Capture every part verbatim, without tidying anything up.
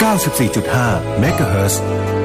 เก้าสิบสี่จุดห้า เมกะเฮิรตซ์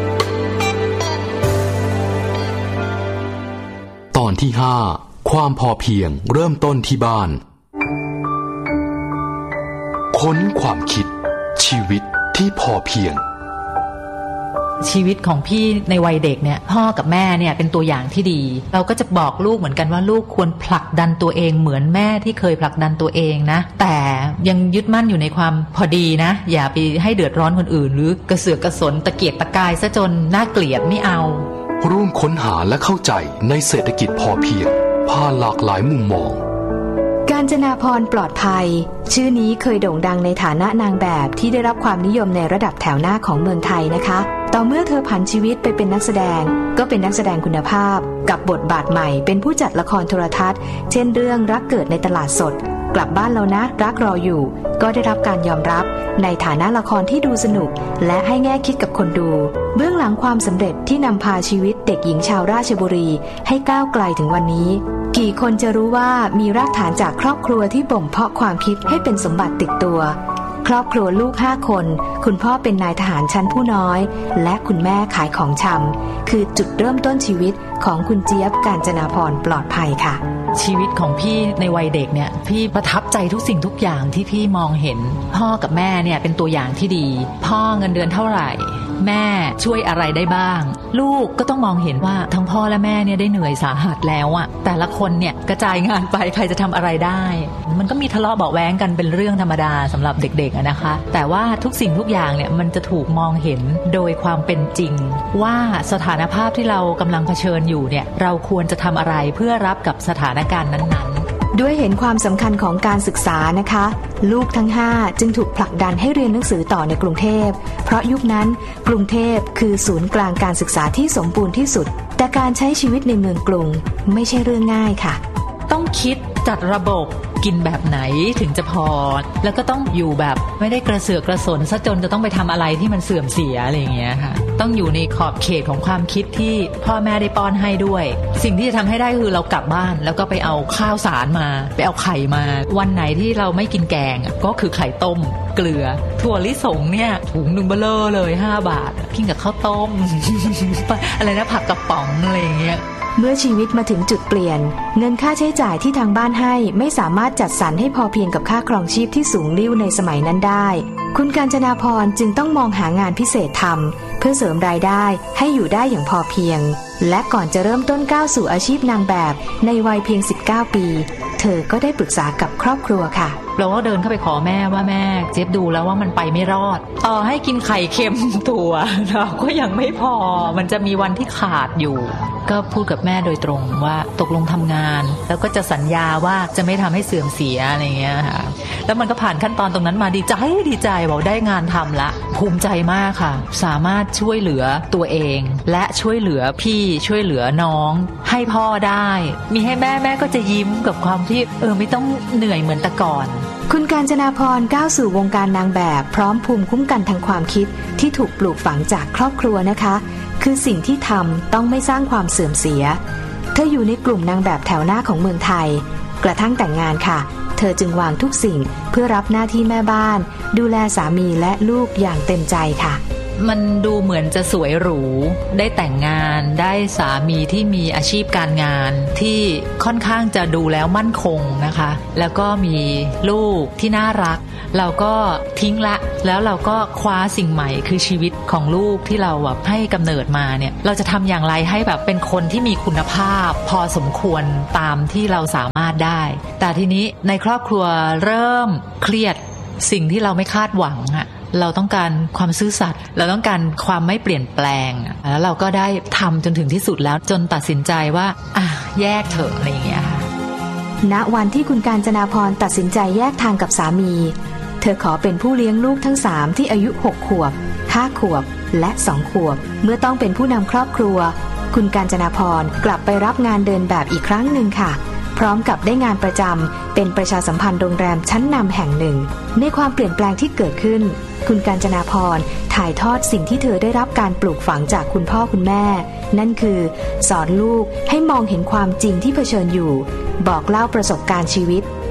ตอนที่ห้าความพอเพียงเริ่มต้นที่บ้านค้นความคิดชีวิตที่พอเพียงชีวิตของพี่ในวัยเด็กเนี่ยพ่อกับแม่เนี่ยเป็นตัวอย่างที่ดีเราก็จะบอกลูกเหมือนกันว่าลูกควรผลักดันตัวเองเหมือนแม่ที่เคยผลักดันตัวเองนะแต่ยังยึดมั่นอยู่ในความพอดีนะอย่าไปให้เดือดร้อนคนอื่นหรือกระเสือกกระสนตะเกียกตะกายซะจนน่าเกลียดไม่เอาร่วมค้นหาและเข้าใจในเศรษฐกิจพอเพียงผ่านหลากหลายมุมมองกาญจนาพรปลอดภัยชื่อนี้เคยโด่งดังในฐานะนางแบบที่ได้รับความนิยมในระดับแถวหน้าของเมืองไทยนะคะต่อเมื่อเธอผันชีวิตไปเป็นนักแสดงก็เป็นนักแสดงคุณภาพกับบทบาทใหม่เป็นผู้จัดละครโทรทัศน์เช่นเรื่องรักเกิดในตลาดสดกลับบ้านแล้วนะรักรออยู่ก็ได้รับการยอมรับในฐานะละครที่ดูสนุกและให้แง่คิดกับคนดูเบื้องหลังความสำเร็จที่นำพาชีวิตเด็กหญิงชาวราชบุรีให้ก้าวไกลถึงวันนี้กี่คนจะรู้ว่ามีรากฐานจากครอบครัวที่บ่มเพาะความคิดให้เป็นสมบัติติดตัวครอบครัวลูกห้าคนคุณพ่อเป็นนายทหารชั้นผู้น้อยและคุณแม่ขายของชำคือจุดเริ่มต้นชีวิตของคุณเจี๊ยบกาญจนาพรปลอดภัยค่ะชีวิตของพี่ในวัยเด็กเนี่ยพี่ประทับใจทุกสิ่งทุกอย่างที่พี่มองเห็นพ่อกับแม่เนี่ยเป็นตัวอย่างที่ดีพ่อเงินเดือนเท่าไหร่แม่ช่วยอะไรได้บ้างลูกก็ต้องมองเห็นว่าทั้งพ่อและแม่เนี่ยได้เหนื่อยสาหัสแล้วอะแต่ละคนเนี่ยกระจายงานไปใครจะทำอะไรได้มันก็มีทะเลาะเบาะแว้งกันเป็นเรื่องธรรมดาสำหรับเด็กๆนะคะแต่ว่าทุกสิ่งทุกอย่างเนี่ยมันจะถูกมองเห็นโดยความเป็นจริงว่าสถานภาพที่เรากำลังเผชิญอยู่เนี่ยเราควรจะทำอะไรเพื่อรับกับสถานการณ์นั้นๆด้วยเห็นความสำคัญของการศึกษานะคะลูกทั้งห้าจึงถูกผลักดันให้เรียนหนังสือต่อในกรุงเทพเพราะยุคนั้นกรุงเทพคือศูนย์กลางการศึกษาที่สมบูรณ์ที่สุดแต่การใช้ชีวิตในเมืองกรุงไม่ใช่เรื่องง่ายค่ะต้องคิดจัดระบบกินแบบไหนถึงจะพอแล้วก็ต้องอยู่แบบไม่ได้กระเสือกกระสนซะจนจะต้องไปทำอะไรที่มันเสื่อมเสียอะไรอย่างเงี้ยค่ะต้องอยู่ในขอบเขตของความคิดที่พ่อแม่ได้ป้อนให้ด้วยสิ่งที่จะทำให้ได้คือเรากลับบ้านแล้วก็ไปเอาข้าวสารมาไปเอาไข่มาวันไหนที่เราไม่กินแกงก็คือไข่ต้มเกลือถั่วลิสงเนี่ยถุงนึงเบ้อเร่อเลยห้าบาทกินกับข้าวต้ม อะไรนะผักกระป๋องอะไรอย่างเงี้ยเมื่อชีวิตมาถึงจุดเปลี่ยนเงินค่าใช้จ่ายที่ทางบ้านให้ไม่สามารถจัดสรรให้พอเพียงกับค่าครองชีพที่สูงลิ่วในสมัยนั้นได้คุณกาญจนาพรจึงต้องมองหางานพิเศษทำเพื่อเสริมรายได้ให้อยู่ได้อย่างพอเพียงและก่อนจะเริ่มต้นก้าวสู่อาชีพนางแบบในวัยเพียงสิบเก้าปีเธอก็ได้ปรึกษากับครอบครัวค่ะเราก็เดินเข้าไปขอแม่ว่าแม่เจี๊ยบดูแล้วว่ามันไปไม่รอดต่อให้กินไข่เค็มตัวเราก็ยังไม่พอมันจะมีวันที่ขาดอยู่ก็พูดกับแม่โดยตรงว่าตกลงทำงานแล้วก็จะสัญญาว่าจะไม่ทำให้เสื่อมเสียอะไรเงี้ยค่ะแล้วมันก็ผ่านขั้นตอนตรงนั้นมาดีใจดีใจบอกได้งานทำละภูมิใจมากค่ะสามารถช่วยเหลือตัวเองและช่วยเหลือพี่ช่วยเหลือน้องให้พ่อได้มีให้แม่แม่ก็จะยิ้มกับความที่เออไม่ต้องเหนื่อยเหมือนแต่ก่อนคุณกาญจนาพรก้าวสู่วงการนางแบบพร้อมภูมิคุ้มกันทางความคิดที่ถูกปลูกฝังจากครอบครัวนะคะคือสิ่งที่ทำต้องไม่สร้างความเสื่อมเสียเธออยู่ในกลุ่มนางแบบแถวหน้าของเมืองไทยกระทั่งแต่งงานค่ะเธอจึงวางทุกสิ่งเพื่อรับหน้าที่แม่บ้านดูแลสามีและลูกอย่างเต็มใจค่ะมันดูเหมือนจะสวยหรูได้แต่งงานได้สามีที่มีอาชีพการงานที่ค่อนข้างจะดูแล้วมั่นคงนะคะแล้วก็มีลูกที่น่ารักเราก็ทิ้งละแล้วเราก็คว้าสิ่งใหม่คือชีวิตของลูกที่เราแบบให้กำเนิดมาเนี่ยเราจะทำอย่างไรให้แบบเป็นคนที่มีคุณภาพพอสมควรตามที่เราสามารถได้แต่ทีนี้ในครอบครัวเริ่มเครียดสิ่งที่เราไม่คาดหวังอะเราต้องการความซื่อสัตย์เราต้องการความไม่เปลี่ยนแปลงแล้วเราก็ได้ทำจนถึงที่สุดแล้วจนตัดสินใจว่าอ่ะแยกเถอะอะไรอย่างเงี้ยค่ะณวันที่คุณกาญจนาพรตัดสินใจแยกทางกับสามีเธอขอเป็นผู้เลี้ยงลูกทั้งสามที่อายุหกขวบห้าขวบและสองขวบเมื่อต้องเป็นผู้นำครอบครัวคุณกาญจนาพรกลับไปรับงานเดินแบบอีกครั้งหนึ่งค่ะพร้อมกับได้งานประจำเป็นประชาสัมพันธ์โรงแรมชั้นนำแห่งหนึ่งในความเปลี่ยนแปลงที่เกิดขึ้นคุณกาญจนาพรถ่ายทอดสิ่งที่เธอได้รับการปลูกฝังจากคุณพ่อคุณแม่นั่นคือสอนลูกให้มองเห็นความจริงที่เผชิญอยู่บอกเล่าประสบการณ์ชีวิต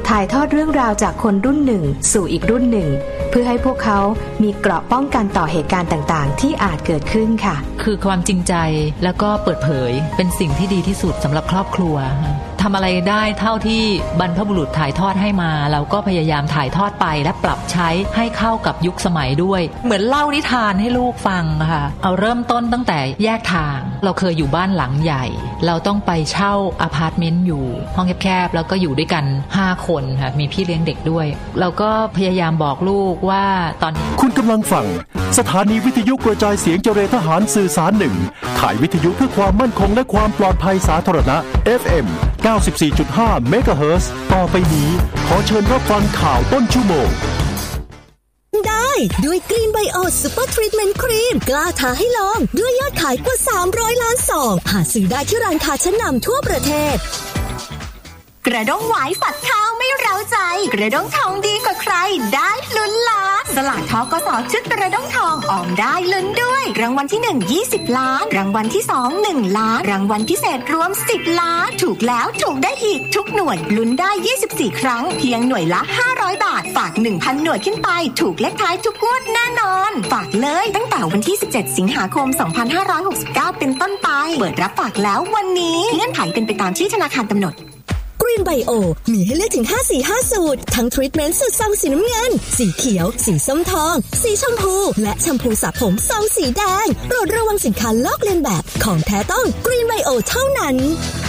ถ่ายทอดเรื่องราวจากคนรุ่นหนึ่งสู่อีกรุ่นหนึ่งเพื่อให้พวกเขามีเกราะป้องกันต่อเหตุการณ์ต่างๆที่อาจเกิดขึ้นค่ะคือความจริงใจแล้วก็เปิดเผยเป็นสิ่งที่ดีที่สุดสำหรับครอบครัวทำอะไรได้เท่าที่บรรพบุรุษถ่ายทอดให้มาเราก็พยายามถ่ายทอดไปและปรับใช้ให้เข้ากับยุคสมัยด้วยเหมือนเล่านิทานให้ลูกฟังค่ะเอาเริ่มต้นตั้งแต่แยกทางเราเคยอยู่บ้านหลังใหญ่เราต้องไปเช่าอพาร์ตเมนต์อยู่ห้องแคบๆแล้วก็อยู่ด้วยกันห้าคนค่ะมีพี่เลี้ยงเด็กด้วยเราก็พยายามบอกลูกว่าตอนนี้คุณกำลังฟังสถานีวิทยุกระจายเสียงเจริญทหารสื่อสารหนึ่งข่ายวิทยุเพื่อความมั่นคงและความปลอดภัยสาธารณะ เอฟ เอ็ม เก้าสิบสี่จุดห้า เมกะเฮิรตซ์ต่อไปนี้ขอเชิญรับฟังข่าวต้นชั่วโมงได้ด้วยกรีนไบโอซูเปอร์ทรีทเมนต์ครีมกล้าท้าให้ลองด้วยยอดขายกว่าสามร้อยล้านซองหาซื้อได้ที่ร้านค้าชั้นนำทั่วประเทศกระด้งหวายฝัดข้าวไม่เร้าใจกระด้งทองดีกว่าใครได้ลุ้นล้านสลากทกส.ชุดกระด้งทองออมได้ลุ้นด้วยรางวัลที่หนึ่ง ยี่สิบล้านรางวัลที่สอง หนึ่งล้านรางวัลพิเศษรวมสิบล้านถูกแล้วถูกได้อีกทุกหน่วยลุ้นได้ยี่สิบสี่ครั้งเพียงหน่วยละห้าร้อยบาทฝาก หนึ่งพัน หน่วยขึ้นไปถูกเลขท้ายทุกงวดแน่นอนฝากเลยตั้งแต่วันที่สิบเจ็ดสิงหาคมสองพันห้าร้อยหกสิบเก้าเป็นต้นไปเปิดรับฝากแล้ววันนี้เงื่อนไขเป็นไปตามที่ธนาคารกำหนดกรีนไบโอมีให้เลือกถึงห้าสีห้าสูตรทั้งทรีทเมนต์สูตรซองสีน้ำเงินสีเขียวสีส้มทองสีชมพูและแชมพูสระผมซองสีแดงโปรดระวังสินค้าลอกเลียนแบบของแท้ต้องกรีนไบโอเท่านั้น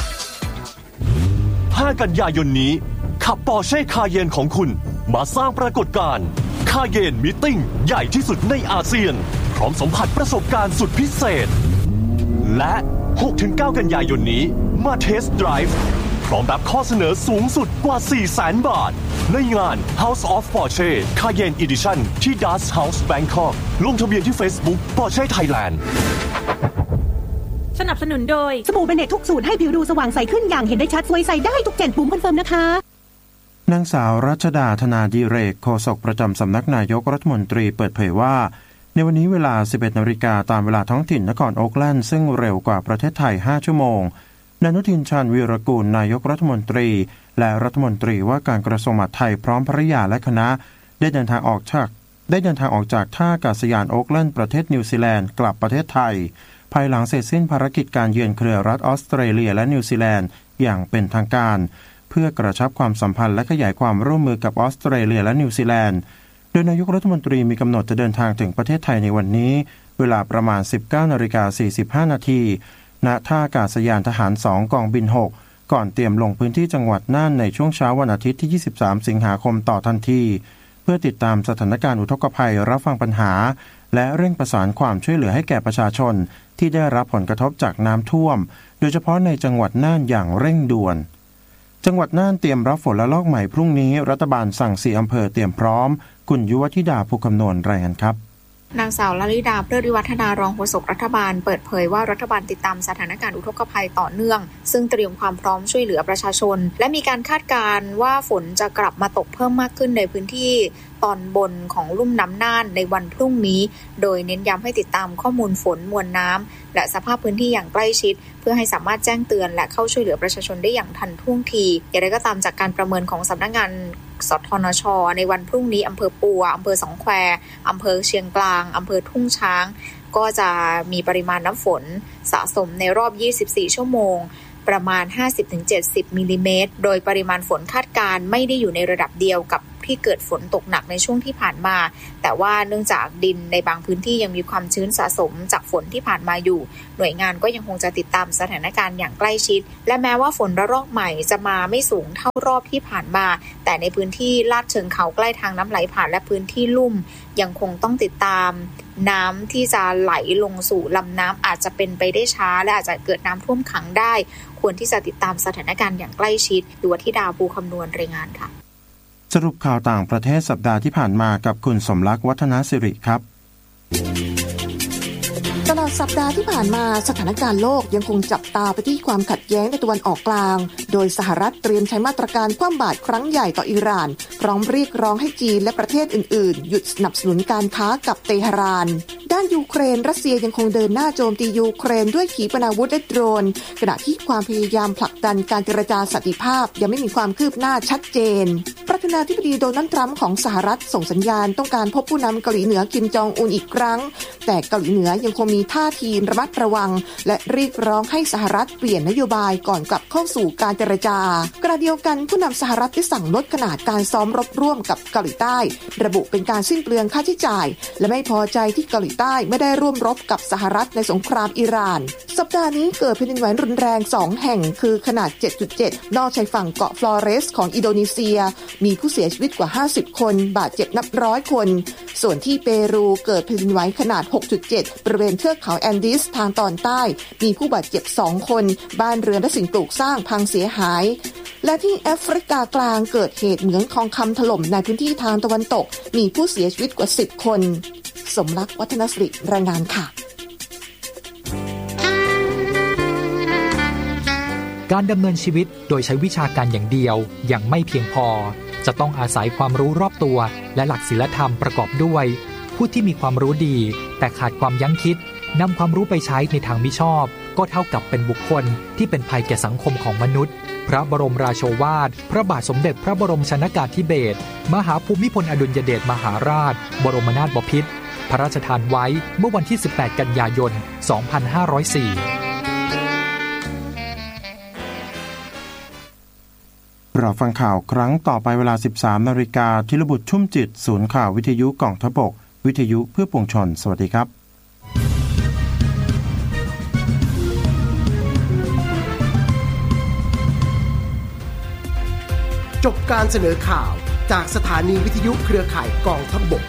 ห้ากันยายนนี้ขับปอร์เช่คาเยนของคุณมาสร้างปรากฏการณ์คาเยนมีตติ้งใหญ่ที่สุดในอาเซียนพร้อมสัมผัสประสบการณ์สุดพิเศษและ หกถึงเก้า กันยายนนี้มาเทสต์ไดรฟ์พร้อมรับข้อเสนอสูงสุดกว่า สี่แสน บาทในงาน House of Porsche Cayenne Edition ที่ Dust House Bangkok ลงทะเบียนที่ Facebook Porsche Thailand สนับสนุนโดยสบู่เบเนตทุกสูตรให้ผิวดูสว่างใสขึ้นอย่างเห็นได้ชัดสวยใสได้ทุกเจนปุ่มคอนเฟิร์มนะคะนางสาวรัชดาธนาดิเรกโฆษกประจำสำนักนายกรัฐมนตรีเปิดเผยว่าในวันนี้เวลา สิบเอ็ดนาฬิกา ตามเวลาท้องถิ่นนครโอ๊คแลนด์ซึ่งเร็วกว่าประเทศไทยห้าชั่วโมงนายอนุทินชาญวีรกูลนายกรัฐมนตรีและรัฐมนตรีว่าการกระทรวงมหาดไทยพร้อมภริยาและคณะได้เดินทางออกจากได้เดินทางออกจากท่าอากาศยานโอ๊คแลนด์ประเทศนิวซีแลนด์กลับประเทศไทยภายหลังเสร็จสิ้นภารกิจการเยือนเครือรัฐออสเตรเลียและนิวซีแลนด์อย่างเป็นทางการเพื่อกระชับความสัมพันธ์และขยายความร่วมมือกับออสเตรเลียและนิวซีแลนด์โดยนายกรัฐมนตรีมีกำหนดจะเดินทางถึงประเทศไทยในวันนี้เวลาประมาณ สิบเก้านาฬิกาสี่สิบห้า นาทีณท่าอากาศยานทหารสองกองบินหกก่อนเตรียมลงพื้นที่จังหวัดน่านในช่วงเช้าวันอาทิตย์ที่ยี่สิบสามสิงหาคมต่อทันทีเพื่อติดตามสถานการณ์อุทกภัยรับฟังปัญหาและเร่งประสานความช่วยเหลือให้แก่ประชาชนที่ได้รับผลกระทบจากน้ำท่วมโดยเฉพาะในจังหวัดน่านอย่างเร่งด่วนจังหวัดน่านเตรียมรับฝนระลอกใหม่พรุ่งนี้รัฐบาลสั่งสี่อำเภอเตรียมพร้อมคุณยุวธิดาภูคำนวณรายงานครับนางสาวลลิดาเพลิดวิวัฒนารองโฆษกรัฐบาลเปิดเผยว่ารัฐบาลติดตามสถานการณ์อุทกภัยต่อเนื่องซึ่งเตรียมความพร้อมช่วยเหลือประชาชนและมีการคาดการณ์ว่าฝนจะกลับมาตกเพิ่มมากขึ้นในพื้นที่ตอนบนของลุ่มน้ำน่านในวันพรุ่งนี้โดยเน้นย้ำให้ติดตามข้อมูลฝนมวลน้ำและสภาพพื้นที่อย่างใกล้ชิดเพื่อให้สามารถแจ้งเตือนและเข้าช่วยเหลือประชาชนได้อย่างทันท่วงทีอย่างไรก็ตามจากการประเมินของสำนักงานสทนช.ในวันพรุ่งนี้อำเภอปัวอำเภอสองแควอำเภอเชียงกลางอำเภอทุ่งช้างก็จะมีปริมาณน้ำฝนสะสมในรอบยี่สิบสี่ชั่วโมงประมาณ ห้าสิบถึงเจ็ดสิบ มิลลิเมตรโดยปริมาณฝนคาดการณ์ไม่ได้อยู่ในระดับเดียวกับที่เกิดฝนตกหนักในช่วงที่ผ่านมาแต่ว่าเนื่องจากดินในบางพื้นที่ยังมีความชื้นสะสมจากฝนที่ผ่านมาอยู่หน่วยงานก็ยังคงจะติดตามสถานการณ์อย่างใกล้ชิดและแม้ว่าฝนระลอกใหม่จะมาไม่สูงเท่ารอบที่ผ่านมาแต่ในพื้นที่ลาดเชิงเขาใกล้ทางน้ำไหลผ่านและพื้นที่ลุ่มยังคงต้องติดตามน้ำที่จะไหลลงสู่ลำน้ำอาจจะเป็นไปได้ช้าและอาจจะเกิดน้ำท่วมขังได้ควรที่จะติดตามสถานการณ์อย่างใกล้ชิดยุวธิดาภูคำนวณรายงานค่ะสรุปข่าวต่างประเทศสัปดาห์ที่ผ่านมากับคุณสมรักษ์วัฒนสิริครับตลอดสัปดาห์ที่ผ่านมาสถานการณ์โลกยังคงจับตาไปที่ความขัดแย้งในตะวันออกกลางโดยสหรัฐเตรียมใช้มาตรการคว่ำบาตรครั้งใหญ่ต่ออิหร่านพร้อมเรียกร้องให้จีนและประเทศอื่นๆหยุดสนับสนุนการค้ากับเตหะรานด้านยูเครนรัสเซียยังคงเดินหน้าโจมตียูเครนด้วยขีปนาวุธและโดรนขณะที่ความพยายามผลักดันการเจรจาสันติภาพยังไม่มีความคืบหน้าชัดเจนประธานาธิบดีโดนัลด์ทรัมป์ของสหรัฐส่งสัญญาณต้องการพบผู้นำเกาหลีเหนือคิมจองอุนอีกครั้งแต่เกาหลีเหนือยังคงมีท่าทีระมัดระวังและเรียกร้องให้สหรัฐเปลี่ยนนโยบายก่อนกลับเข้าสู่การเจรจากระเดียวกันผู้นำสหรัฐได้สั่งลดขนาดการซ้อมรบร่วมกับเกาหลีใต้ระบุเป็นการสิ้นเปลืองค่าใช้จ่ายและไม่พอใจที่เกาหลีใต้ไม่ได้ร่วมรบกับสหรัฐในสงครามอิหร่านสัปดาห์นี้เกิดแผ่นดินไหวรุนแรงสองแห่งคือขนาด เจ็ดจุดเจ็ด นอกชายฝั่งเกาะฟลอเรสของอินโดนีเซียมีผู้เสียชีวิตกว่าห้าสิบคนบาดเจ็บนับร้อยคนส่วนที่เปรูเกิดแผ่นดินไหวขนาด หกจุดเจ็ด บริเวณเทือกเขาแอนดีสทางตอนใต้มีผู้บาดเจ็บสองคนบ้านเรือนและสิ่งปลูกสร้างพังเสียหายและที่แอฟริกากลางเกิดเหตุเหมืองทองคำถล่มในพื้นที่ทางตะวันตกมีผู้เสียชีวิตกว่าสิบคนสมรักวัฒนศิริรายงานค่ะการดำเนินชีวิตโดยใช้วิชาการอย่างเดียวยังไม่เพียงพอจะต้องอาศัยความรู้รอบตัวและหลักศีลธรรมประกอบด้วยผู้ที่มีความรู้ดีแต่ขาดความยั้งคิดนำความรู้ไปใช้ในทางมิชอบก็เท่ากับเป็นบุคคลที่เป็นภัยแก่สังคมของมนุษย์พระบรมราโชวาทพระบาทสมเด็จพระบรมชนกาธิเบศรมหาภูมิพลอดุลยเดชมหาราชบรมนาถบพิตรพระราชทานไว้เมื่อวันที่สิบแปดกันยายนสองพันห้าร้อยสี่เราฟังข่าวครั้งต่อไปเวลา สิบสาม นาฬิกาธีรบุตรชุ่มจิตศูนย์ข่าววิทยุกองทัพบกวิทยุเพื่อปวงชนสวัสดีครับจบการเสนอข่าวจากสถานีวิทยุเครือข่ายกองทัพบก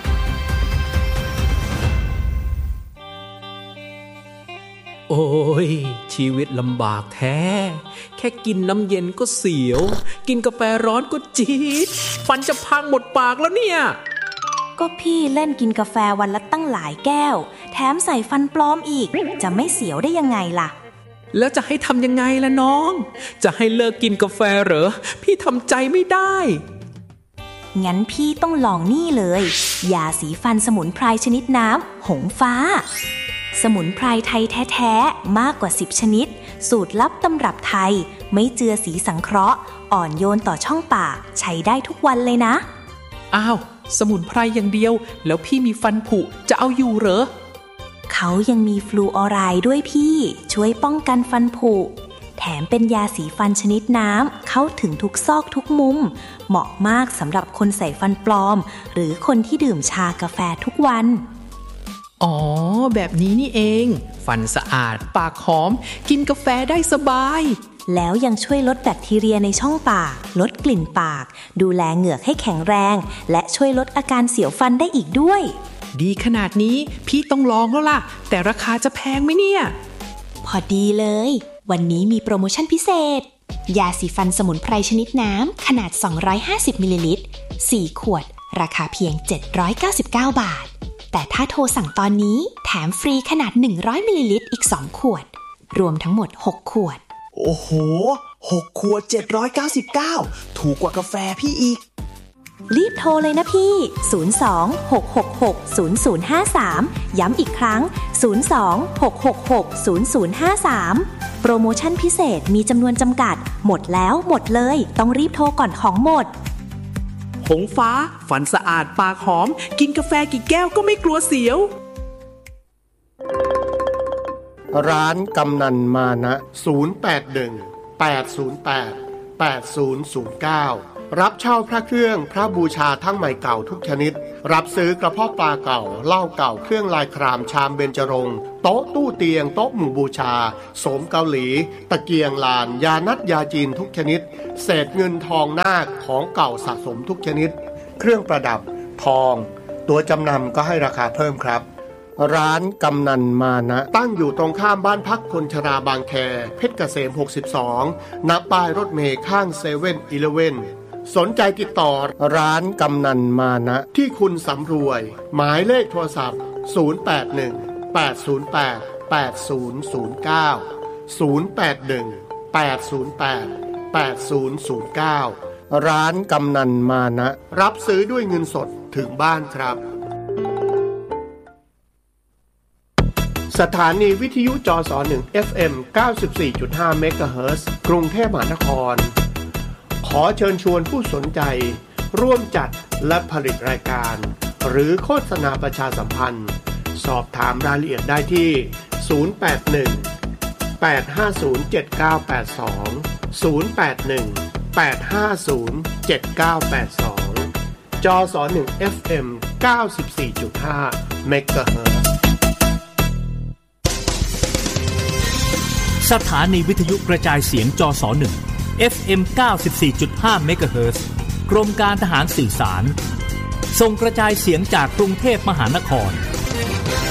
โอ้ยชีวิตลำบากแท้แค่กินน้ำเย็นก็เสียวกินกาแฟร้อนก็จี๊ดฟันจะพังหมดปากแล้วเนี่ยก็พี่เล่นกินกาแฟวันละตั้งหลายแก้วแถมใส่ฟันปลอมอีกจะไม่เสียวได้ยังไงล่ะแล้วจะให้ทำยังไงล่ะน้องจะให้เลิกกินกาแฟเหรอพี่ทำใจไม่ได้งั้นพี่ต้องลองนี่เลยยาสีฟันสมุนไพรชนิดน้ำหงฟ้าสมุนไพรไทยแท้ๆมากกว่าสิบชนิดสูตรลับตำรับไทยไม่เจือสีสังเคราะห์อ่อนโยนต่อช่องปากใช้ได้ทุกวันเลยนะอ้าวสมุนไพรอย่างเดียวแล้วพี่มีฟันผุจะเอาอยู่เหรอเขายังมีฟลูออไรด์ด้วยพี่ช่วยป้องกันฟันผุแถมเป็นยาสีฟันชนิดน้ำเข้าถึงทุกซอกทุกมุมเหมาะมากสำหรับคนใส่ฟันปลอมหรือคนที่ดื่มชากาแฟทุกวันอ๋อแบบนี้นี่เองฟันสะอาดปากหอมกินกาแฟได้สบายแล้วยังช่วยลดแบคทีเรียในช่องปากลดกลิ่นปากดูแลเหงือกให้แข็งแรงและช่วยลดอาการเสียวฟันได้อีกด้วยดีขนาดนี้พี่ต้องลองแล้วล่ะแต่ราคาจะแพงไหมเนี่ยพอดีเลยวันนี้มีโปรโมชั่นพิเศษยาสีฟันสมุนไพรชนิดน้ำขนาดสองร้อยห้าสิบมิลลิลิตรสี่ขวดราคาเพียงเจ็ดร้อยเก้าสิบเก้าบาทแต่ถ้าโทรสั่งตอนนี้แถมฟรีขนาดหนึ่งร้อยมิลลิลิตรอีกสองขวดรวมทั้งหมดหกขวดโอ้โหหกขวดเจ็ดร้อยเก้าสิบเก้าถูกกว่ากาแฟพี่อีกรีบโทรเลยนะพี่ศูนย์ สอง หก หก หก ศูนย์ ศูนย์ ห้า สามย้ำอีกครั้งศูนย์ สอง หก หก หก ศูนย์ ศูนย์ ห้า สามโปรโมชั่นพิเศษมีจำนวนจำกัดหมดแล้วหมดเลยต้องรีบโทรก่อนของหมดหงฟ้าฟันสะอาดปากหอมกินกาแฟกี่แก้วก็ไม่กลัวเสียวร้านกำนันมานะศูนย์ แปด หนึ่ง แปด ศูนย์ แปด แปด ศูนย์ ศูนย์ เก้ารับเช่าพระเครื่องพระบูชาทั้งใหม่เก่าทุกชนิดรับซื้อกระเพาะปลาเก่าเหล้าเก่าเครื่องลายครามชามเบญจรงค์โต๊ะตู้เตียงโต๊ะหมู่บูชาโสมเกาหลีตะเกียงลานยานัดยาจีนทุกชนิดเศษเงินทองนาคของเก่าสะสมทุกชนิดเครื่องประดับทองตัวจำนำก็ให้ราคาเพิ่มครับร้านกำนันมานะตั้งอยู่ตรงข้ามบ้านพักคนชราบางแคเพชรเกษมหกสิบสองณป้ายรถเมล์ข้างเซเว่นอีเลฟเว่นสนใจติดต่อร้านกำนันมานะที่คุณสำรวยหมายเลขโทรศัพท์ศูนย์ แปด หนึ่ง แปด ศูนย์ แปด แปด ศูนย์ ศูนย์ เก้า ศูนย์ แปด หนึ่ง แปด ศูนย์ แปด แปด ศูนย์ ศูนย์ เก้าร้านกำนันมานะรับซื้อด้วยเงินสดถึงบ้านครับสถานีวิทยุจสหนึ่ง เอฟ เอ็ม เก้าสิบสี่จุดห้า เมกะเฮิรตซ์กรุงเทพมหานครขอเชิญชวนผู้สนใจร่วมจัดและผลิตรายการหรือโฆษณาประชาสัมพันธ์สอบถามรายละเอียดได้ที่ศูนย์ แปด หนึ่ง แปด ห้า ศูนย์ เจ็ด เก้า แปด สอง ศูนย์ แปด หนึ่ง แปด ห้า ศูนย์ เจ็ด เก้า แปด สองจสหนึ่ง เอฟ เอ็ม เก้าสิบสี่จุดห้า เมกะเฮิรตซ์สถานีวิทยุกระจายเสียงจสหนึ่ง เอฟ เอ็ม เก้าสิบสี่จุดห้า เมกะเฮิรตซ์กรมการทหารสื่อสารส่งกระจายเสียงจากกรุงเทพมหานคร